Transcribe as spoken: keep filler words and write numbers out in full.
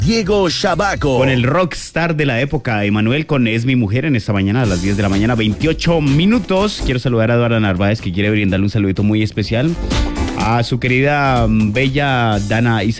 Diego Shabaco. Con el rockstar de la época, Emanuel, con Es mi mujer en esta mañana a las diez de la mañana, veintiocho minutos. Quiero saludar a Eduardo Narváez, que quiere brindarle un saludito muy especial a su querida bella Dana Isa.